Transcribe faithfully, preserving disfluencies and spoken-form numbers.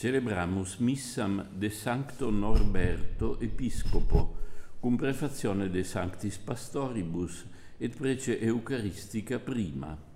celebramus missam de Sancto Norberto Episcopo, cum prefazione de Sanctis Pastoribus et prece Eucharistica prima.